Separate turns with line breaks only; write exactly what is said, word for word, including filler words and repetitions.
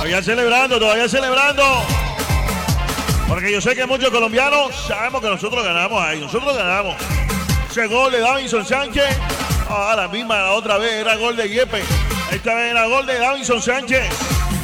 Todavía celebrando, todavía celebrando. Porque yo sé que muchos colombianos sabemos que nosotros ganamos ahí, nosotros ganamos. Ese gol de Davinson Sánchez, ah, la misma, la otra vez era gol de Yepes. Esta vez era gol de Davinson Sánchez.